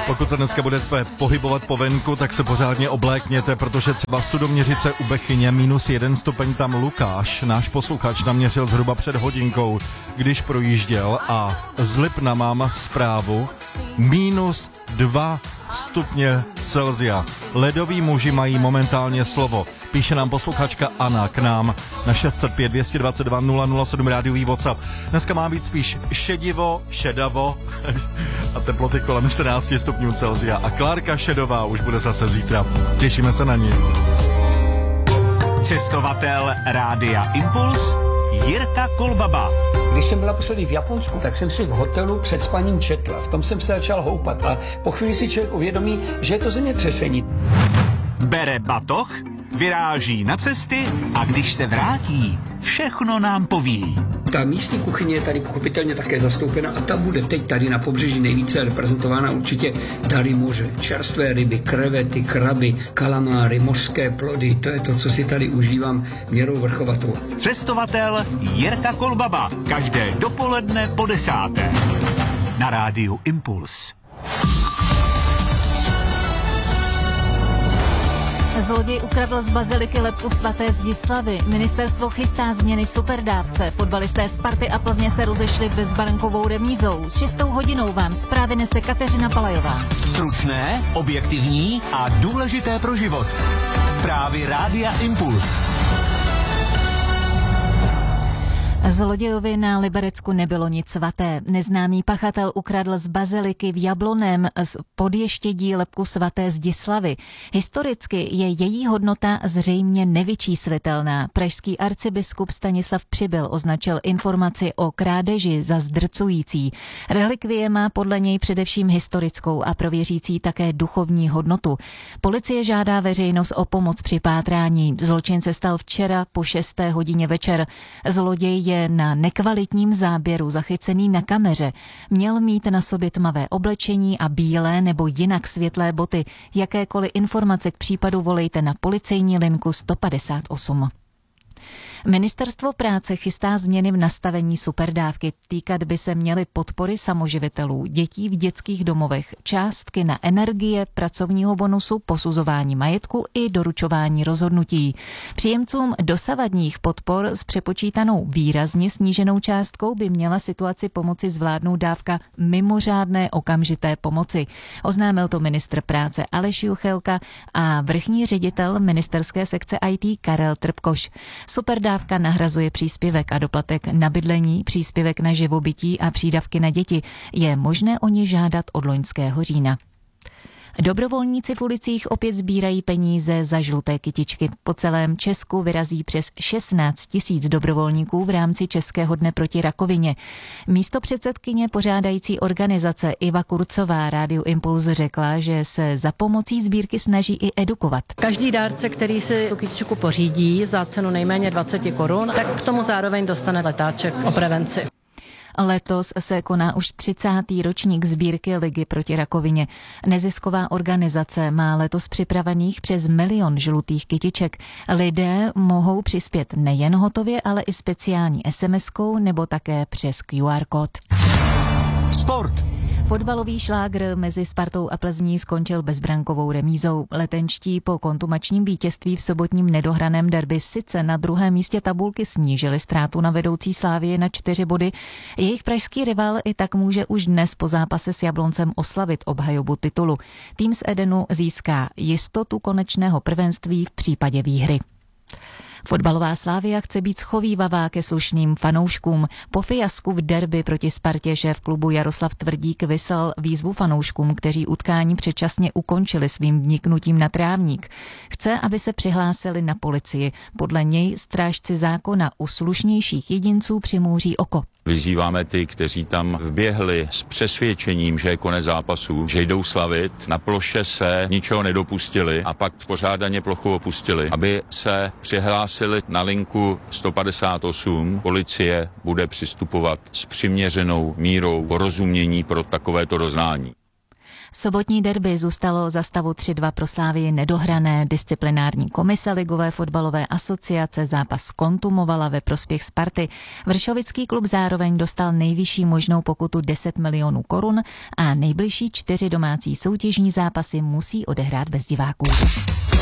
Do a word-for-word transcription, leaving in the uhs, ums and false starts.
Pokud se dneska budete pohybovat po venku, tak se pořádně oblékněte, protože třeba Sudoměřice u Bechyně minus jeden stupeň, tam Lukáš, náš posluchač, naměřil zhruba před hodinkou, když projížděl, a z Lipna mám zprávu minus dva stupně Celsia. Ledoví muži mají momentálně slovo. Píše nám posluchačka Anna k nám na šest set pět, dvě dva dva, nula nula sedm rádiový WhatsApp. Dneska má být spíš šedivo, šedavo a teploty kolem čtrnáct stupňů Celsia. A Klárka Šedová už bude zase zítra. Těšíme se na ní. Cestovatel Rádia Impuls Jirka Kolbaba. Když jsem byla poslední v Japonsku, tak jsem si v hotelu před spaním četla. V tom jsem se začal houpat a po chvíli si člověk uvědomí, že je to zemětřesení. Bere batoh, vyráží na cesty a když se vrátí, všechno nám poví. Ta místní kuchyně je tady pochopitelně také zastoupena a ta bude teď tady na pobřeží nejvíce reprezentována určitě dary moře. Čerstvé ryby, krevety, kraby, kalamáry, mořské plody, to je to, co si tady užívám měrou vrchovatou. Cestovatel Jirka Kolbaba, každé dopoledne po desáté. Na rádiu Impuls. Zloděj ukradl z baziliky lebku svaté Zdislavy. Ministerstvo chystá změny v superdávce. Fotbalisté Sparty a Plzně se rozešli bezbankovou remízou. S šestou hodinou vám zprávy nese Kateřina Palajová. Stručné, objektivní a důležité pro život. Zprávy Rádia Impuls. Zlodějovi na Liberecku nebylo nic svaté. Neznámý pachatel ukradl z baziliky v Jablonném z podještědí lebku svaté Zdislavy. Historicky je její hodnota zřejmě nevyčíslitelná. Pražský arcibiskup Stanislav Přibyl označil informaci o krádeži za zdrcující. Relikvie má podle něj především historickou a pro věřící také duchovní hodnotu. Policie žádá veřejnost o pomoc při pátrání. Zločin se stal včera po šesté hodině večer. Zloděj je na nekvalitním záběru zachycený na kameře. Měl mít na sobě tmavé oblečení a bílé nebo jinak světlé boty. Jakékoliv informace k případu volejte na policejní linku sto padesát osm. Ministerstvo práce chystá změny v nastavení superdávky. Týkat by se měly podpory samoživitelů, dětí v dětských domovech, částky na energie, pracovního bonusu, posuzování majetku i doručování rozhodnutí. Příjemcům dosavadních podpor s přepočítanou výrazně sníženou částkou by měla situaci pomoci zvládnout dávka mimořádné okamžité pomoci. Oznámil to ministr práce Aleš Juchelka a vrchní ředitel ministerské sekce í té Karel Trpkoš. Superdávka Dávka nahrazuje příspěvek a doplatek na bydlení, příspěvek na živobytí a přídavky na děti. Je možné o ně žádat od loňského října. Dobrovolníci v ulicích opět sbírají peníze za žluté kytičky. Po celém Česku vyrazí přes šestnáct tisíc dobrovolníků v rámci Českého dne proti rakovině. Místopředsedkyně pořádající organizace Iva Kurcová Rádiu Impuls řekla, že se za pomocí sbírky snaží i edukovat. Každý dárce, který si tu kytičku pořídí za cenu nejméně dvacet korun, tak k tomu zároveň dostane letáček o prevenci. Letos se koná už třicátý ročník sbírky Ligy proti rakovině. Nezisková organizace má letos připravených přes milion žlutých kytiček. Lidé mohou přispět nejen hotově, ale i speciální es em eskou nebo také přes Q R kód. Sport. Fotbalový šlágr mezi Spartou a Plzní skončil bezbrankovou remízou. Letenčtí po kontumačním vítězství v sobotním nedohraném derby sice na druhém místě tabulky snížili ztrátu na vedoucí Slavii na čtyři body. Jejich pražský rival i tak může už dnes po zápase s Jabloncem oslavit obhajobu titulu. Tým z Edenu získá jistotu konečného prvenství v případě výhry. Fotbalová Slavia chce být schovívavá ke slušným fanouškům. Po fiasku v derby proti Spartě šéf klubu Jaroslav Tvrdík vyslal výzvu fanouškům, kteří utkání předčasně ukončili svým vniknutím na trávník. Chce, aby se přihlásili na policii. Podle něj strážci zákona u slušnějších jedinců přimouří oko. Vyzýváme ty, kteří tam vběhli s přesvědčením, že je konec zápasu, že jdou slavit, na ploše se ničeho nedopustili a pak pořádaně plochu opustili, aby se přihlásili na linku sto padesát osm. Policie bude přistupovat s přiměřenou mírou porozumění pro takovéto doznání. Sobotní derby zůstalo za stavu tři dva pro Slávii nedohrané. Disciplinární komise Ligové fotbalové asociace zápas kontumovala ve prospěch Sparty. Vršovický klub zároveň dostal nejvyšší možnou pokutu deset milionů korun a nejbližší čtyři domácí soutěžní zápasy musí odehrát bez diváků.